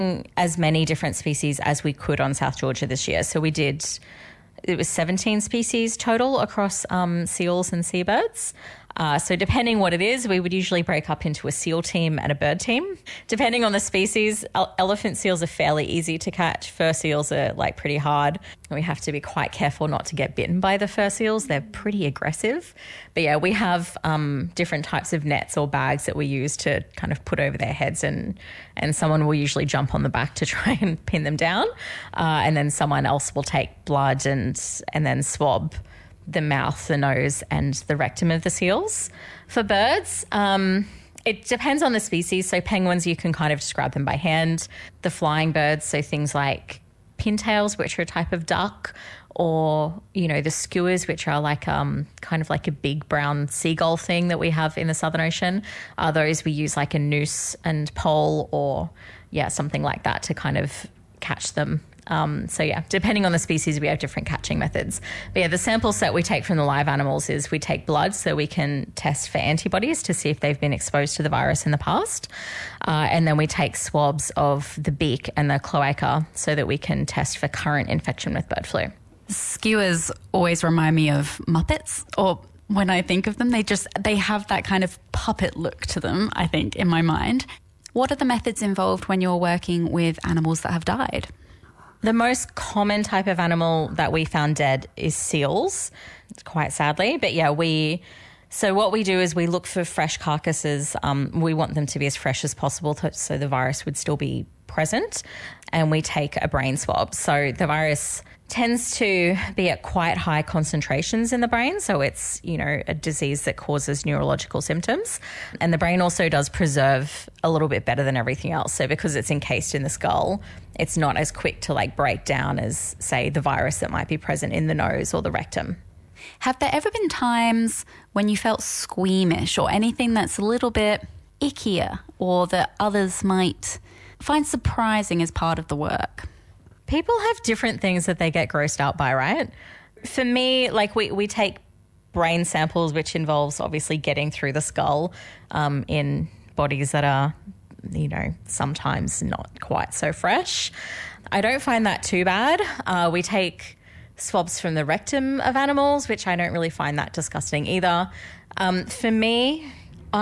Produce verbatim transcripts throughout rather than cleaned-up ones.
as many different species as we could on South Georgia this year. So we did, it was seventeen species total across um, seals and seabirds. Uh, so depending what it is, we would usually break up into a seal team and a bird team. Depending on the species, el- elephant seals are fairly easy to catch. Fur seals are like pretty hard. We have to be quite careful not to get bitten by the fur seals. They're pretty aggressive. But yeah, we have um, different types of nets or bags that we use to kind of put over their heads, and and someone will usually jump on the back to try and pin them down. Uh, and then someone else will take blood and and then swab the mouth, the nose, and the rectum of the seals. For birds, um, it depends on the species. So penguins, you can kind of just grab them by hand. The flying birds, so things like pintails, which are a type of duck, or, you know, the skuas, which are like um, kind of like a big brown seagull thing that we have in the Southern Ocean. Are those we use like a noose and pole, or, yeah, something like that to kind of catch them. Um, so, yeah, depending on the species, we have different catching methods. But, yeah, the sample set we take from the live animals is we take blood so we can test for antibodies to see if they've been exposed to the virus in the past. Uh, and then we take swabs of the beak and the cloaca so that we can test for current infection with bird flu. Skuas always remind me of Muppets, or when I think of them, they just they have that kind of puppet look to them, I think, in my mind. What are the methods involved when you're working with animals that have died? The most common type of animal that we found dead is seals, quite sadly. But yeah, we, so what we do is we look for fresh carcasses. Um, we want them to be as fresh as possible to, so the virus would still be present. And we take a brain swab. So the virus tends to be at quite high concentrations in the brain. So it's, you know, a disease that causes neurological symptoms. And the brain also does preserve a little bit better than everything else. So because it's encased in the skull, it's not as quick to like break down as, say, the virus that might be present in the nose or the rectum. Have there ever been times when you felt squeamish or anything that's a little bit ickier or that others might find surprising as part of the work? People have different things that they get grossed out by, right? For me, like we, we take brain samples, which involves obviously getting through the skull um, in bodies that are, you know, sometimes not quite so fresh. I don't find that too bad. Uh, we take swabs from the rectum of animals, which I don't really find that disgusting either. Um, for me,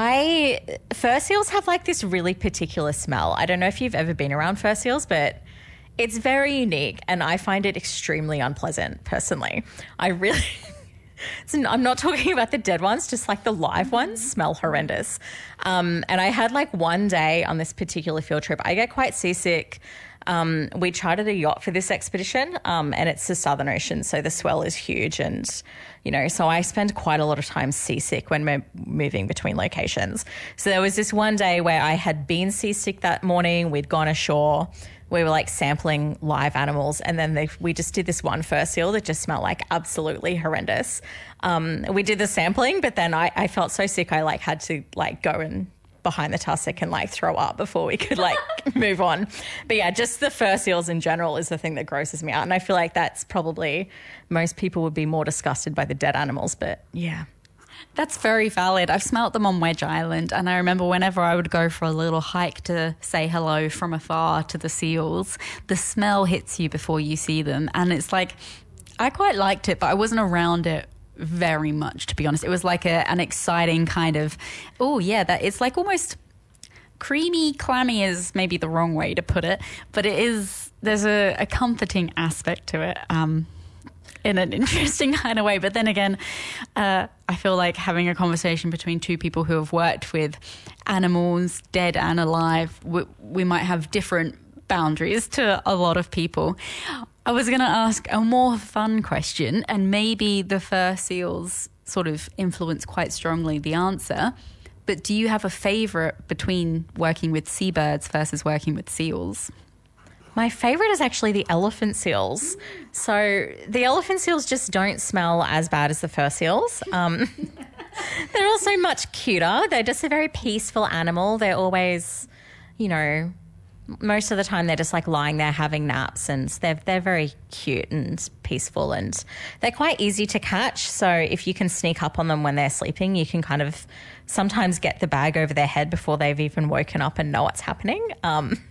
I fur seals have like this really particular smell. I don't know if you've ever been around fur seals, but it's very unique, and I find it extremely unpleasant, personally. I really... I'm not talking about the dead ones, just like the live ones smell horrendous. Um, and I had like one day on this particular field trip, I get quite seasick. Um, we chartered a yacht for this expedition, um, and it's the Southern Ocean, so the swell is huge. And, you know, so I spend quite a lot of time seasick when we're moving between locations. So there was this one day where I had been seasick that morning. We'd gone ashore. We were like sampling live animals, and then they, we just did this one fur seal that just smelled like absolutely horrendous. Um, we did the sampling, but then I, I felt so sick I like had to like go and behind the tussock and like throw up before we could like move on. But yeah, just the fur seals in general is the thing that grosses me out, and I feel like that's probably most people would be more disgusted by the dead animals, but yeah. That's very valid. I've smelt them on Wedge Island, and I remember whenever I would go for a little hike to say hello from afar to the seals, the smell hits you before you see them, and it's like, I quite liked it, but I wasn't around it very much, to be honest. It was like a, an exciting kind of, oh yeah, that it's like almost creamy, clammy is maybe the wrong way to put it, but it is, there's a, a comforting aspect to it. Um, in an interesting kind of way. But then again, uh, I feel like having a conversation between two people who have worked with animals, dead and alive, we, we might have different boundaries to a lot of people. I was going to ask a more fun question, and maybe the fur seals sort of influence quite strongly the answer, but do you have a favourite between working with seabirds versus working with seals? My favourite is actually the elephant seals. So the elephant seals just don't smell as bad as the fur seals. Um, they're also much cuter. They're just a very peaceful animal. They're always, you know, most of the time they're just like lying there having naps, and they're, they're very cute and peaceful, and they're quite easy to catch. So if you can sneak up on them when they're sleeping, you can kind of sometimes get the bag over their head before they've even woken up and know what's happening. Um